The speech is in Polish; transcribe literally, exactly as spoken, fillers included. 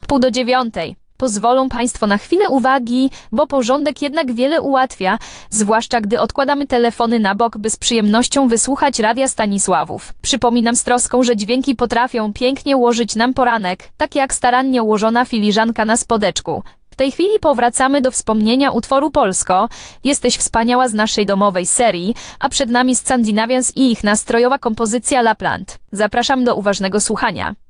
Pół do dziewiątej. Pozwolą Państwo na chwilę uwagi, bo porządek jednak wiele ułatwia, zwłaszcza gdy odkładamy telefony na bok, by z przyjemnością wysłuchać Radia Stanisławów. Przypominam z troską, że dźwięki potrafią pięknie ułożyć nam poranek, tak jak starannie ułożona filiżanka na spodeczku. W tej chwili powracamy do wspomnienia utworu Polsko. Jesteś wspaniała z naszej domowej serii, a przed nami Scandinavians i ich nastrojowa kompozycja La Plante. Zapraszam do uważnego słuchania.